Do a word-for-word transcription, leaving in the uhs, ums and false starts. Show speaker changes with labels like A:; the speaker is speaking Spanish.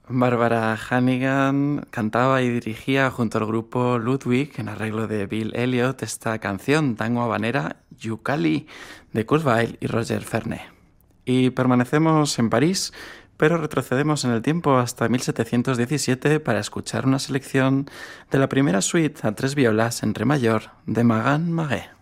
A: Barbara Hannigan cantaba y dirigía junto al grupo Ludwig, en arreglo de Bill Elliott, esta canción tango habanera Yukali de Kurt Weill y Roger Fernet. Y permanecemos en París, pero retrocedemos en el tiempo hasta mil setecientos diecisiete para escuchar una selección de la primera suite a tres violas en re mayor de Magan Magué.